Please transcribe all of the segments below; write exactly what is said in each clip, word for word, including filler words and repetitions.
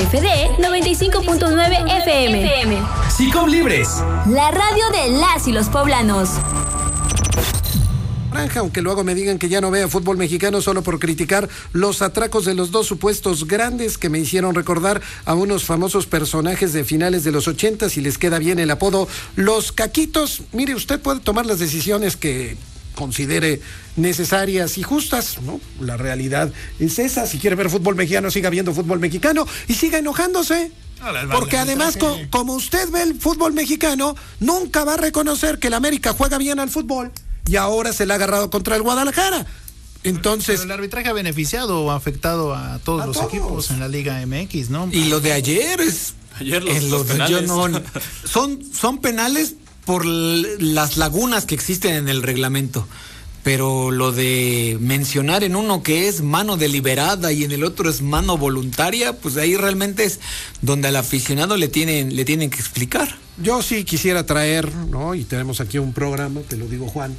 F D noventa y cinco punto nueve F M. SICOM Libres, la radio de las y los poblanos. Aunque luego me digan que ya no vea fútbol mexicano solo por criticar los atracos de los dos supuestos grandes que me hicieron recordar a unos famosos personajes de finales de los ochentas y les queda bien el apodo Los Caquitos. Mire, usted puede tomar las decisiones que considere necesarias y justas, ¿no? La realidad es esa. Si quiere ver fútbol mexicano, siga viendo fútbol mexicano y siga enojándose. Porque además, co- como usted ve el fútbol mexicano, nunca va a reconocer que el América juega bien al fútbol. Y ahora se le ha agarrado contra el Guadalajara. Entonces, pero el arbitraje ha beneficiado o afectado a todos a los todos. equipos en la Liga M X, ¿no? Y lo de ayer es... Ayer los, los, los penales. Yo no, son, son penales por las lagunas que existen en el reglamento. Pero lo de mencionar en uno que es mano deliberada y en el otro es mano voluntaria, pues ahí realmente es donde al aficionado le tienen, le tienen que explicar. Yo sí quisiera traer, ¿no? Y tenemos aquí un programa, te lo digo, Juan,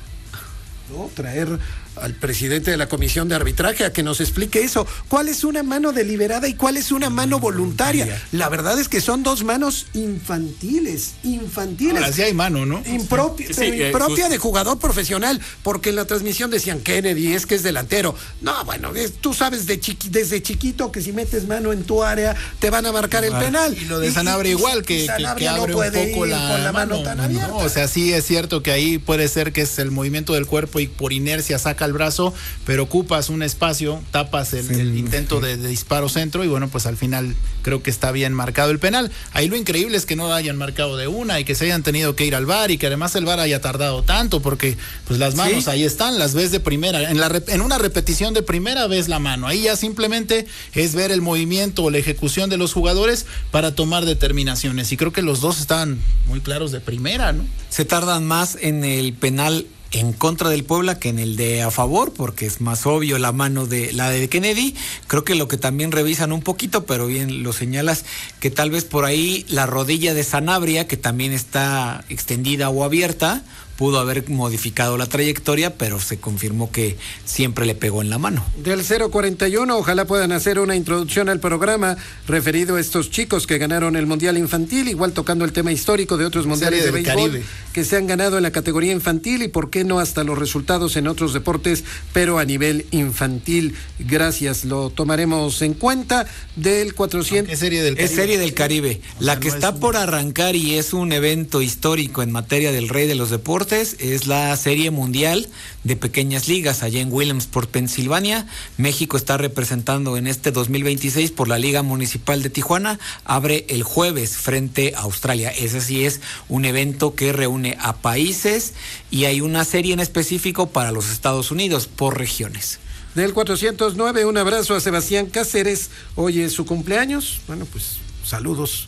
¿no? Traer al presidente de la Comisión de Arbitraje a que nos explique eso. ¿Cuál es una mano deliberada y cuál es una mano voluntaria? La verdad es que son dos manos infantiles, infantiles. Ahora sí hay mano, ¿no? Impropia, sí, pero sí, impropia eh, de jugador profesional, porque en la transmisión decían Kennedy, es que es delantero. No, bueno, es, tú sabes de chiqui, desde chiquito que si metes mano en tu área te van a marcar el penal. Y lo de Sanabria igual, que, que, que abre no un poco la, con la mano, mano tan abierta. No, o sea, sí es cierto que ahí puede ser que es el movimiento del cuerpo y por inercia saca el brazo, pero ocupas un espacio, tapas el, sí, el intento sí. de, de disparo centro y bueno, pues al final creo que está bien marcado el penal. Ahí lo increíble es que no hayan marcado de una y que se hayan tenido que ir al V A R y que además el V A R haya tardado tanto, porque pues las manos sí. ahí están, las ves de primera, en, la, en una repetición de primera ves la mano, ahí ya simplemente es ver el movimiento o la ejecución de los jugadores para tomar determinaciones y creo que los dos estaban muy claros de primera, ¿no? Se tardan más en el penal en contra del Puebla que en el de a favor, porque es más obvio la mano de la de Kennedy. Creo que lo que también revisan un poquito, pero bien lo señalas, que tal vez por ahí la rodilla de Sanabria, que también está extendida o abierta, pudo haber modificado la trayectoria, pero se confirmó que siempre le pegó en la mano. Del cero cuarenta y uno, ojalá puedan hacer una introducción al programa referido a estos chicos que ganaron el Mundial Infantil, igual tocando el tema histórico de otros mundiales de béisbol Caribe que se han ganado en la categoría infantil y por qué no hasta los resultados en otros deportes, pero a nivel infantil. Gracias, lo tomaremos en cuenta. Del cuatrocientos... Es serie del Caribe. Es serie del Caribe. O la sea, que no está es... por arrancar y es un evento histórico en materia del rey de los deportes es la Serie Mundial de Pequeñas Ligas allá en Williamsport, Pensilvania. México está representando en este dos mil veintiséis por la Liga Municipal de Tijuana. Abre el jueves frente a Australia. Ese sí es un evento que reúne a países y hay una serie en específico para los Estados Unidos por regiones. Del cuatrocientos nueve, un abrazo a Sebastián Cáceres. Hoy es su cumpleaños. Bueno, pues saludos.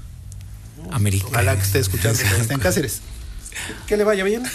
América. Ojalá que esté escuchando Sebastián Cáceres. Que le vaya bien.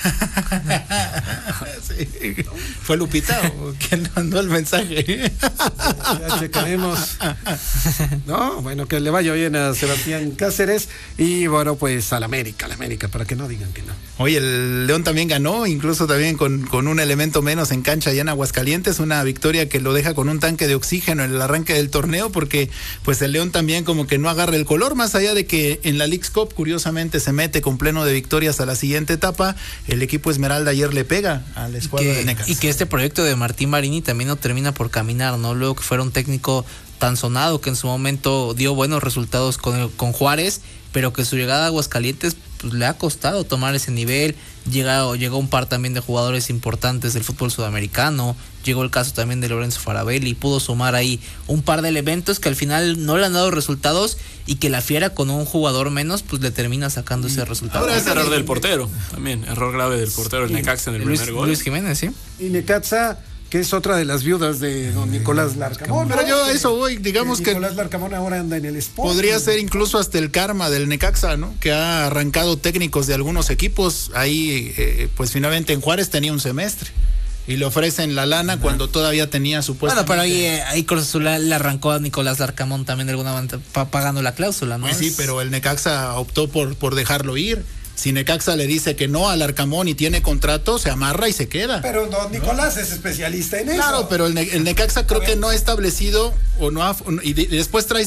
Sí. ¿Fue Lupita o quién mandó el mensaje? Ya checaremos. No, bueno, que le vaya bien a Sebastián Cáceres y bueno, pues al América, al América, para que no digan que no. Oye, el León también ganó, incluso también con, con un elemento menos en cancha allá en Aguascalientes, una victoria que lo deja con un tanque de oxígeno en el arranque del torneo, porque pues el León también como que no agarra el color, más allá de que en la Leagues Cup curiosamente se mete con pleno de victorias a la siguiente etapa. El equipo Esmeralda ayer le pega a la escuadra de Necaxa. Y que este proyecto de Martín Marini también no termina por caminar, ¿no? Luego que fuera un técnico tan sonado que en su momento dio buenos resultados con, el, con Juárez, pero que su llegada a Aguascalientes pues, le ha costado tomar ese nivel. Llegó, llegó un par también de jugadores importantes del fútbol sudamericano, llegó el caso también de Lorenzo Farabelli, pudo sumar ahí un par de elementos que al final no le han dado resultados y que la Fiera con un jugador menos pues le termina sacando ese resultado. Ahora es error del portero, también error grave del portero, el Necaxa en el Luis, primer gol. Luis Jiménez, sí. Y Necaxa, que es otra de las viudas de don Nicolás Larcamón. Pero yo a eso voy, digamos que Nicolás Larcamón ahora anda en el Sport. Podría ser incluso hasta el karma del Necaxa, ¿no? Que ha arrancado técnicos de algunos equipos. Ahí, eh, pues finalmente en Juárez tenía un semestre y le ofrecen la lana uh-huh. cuando todavía tenía supuestamente. Bueno, pero ahí, eh, ahí Cruz Azul le arrancó a Nicolás Larcamón también de alguna manera pagando la cláusula, ¿no? Pues sí, pero el Necaxa optó por, por dejarlo ir. Si Necaxa le dice que no al Arcamón y tiene contrato, se amarra y se queda. Pero don Nicolás ¿no? es especialista en eso. Claro, pero el, ne- el Necaxa creo que no ha establecido o no ha, y, de, y después traes